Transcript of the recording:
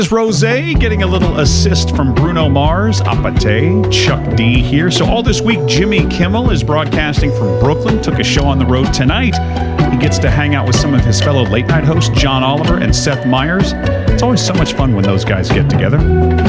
Rose getting a little assist from Bruno Mars, Apate, Chuck D here. So all this week, Jimmy Kimmel is broadcasting from Brooklyn, took a show on the road tonight. He gets to hang out with some of his fellow late night hosts, John Oliver and Seth Meyers. It's always so much fun when those guys get together.